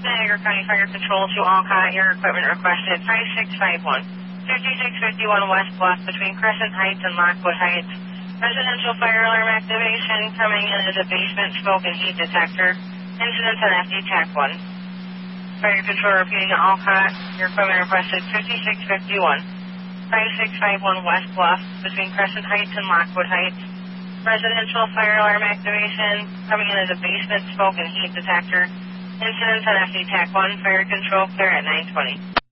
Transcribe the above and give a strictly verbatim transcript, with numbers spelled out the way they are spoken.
Niagara County Fire Control to Alcott, your equipment requested five six five one, fifty-six fifty-one West Bluff between Crescent Heights and Lockwood Heights. Residential fire alarm activation coming in as a basement smoke and heat detector. Incidents on F D TAC one. Fire Control repeating to Alcott, your equipment requested fifty-six fifty-one, five six five one West Bluff between Crescent Heights and Lockwood Heights. Residential fire alarm activation coming in as a basement smoke and heat detector. Incidents on F D TAC one. Fire Control clear at nine twenty.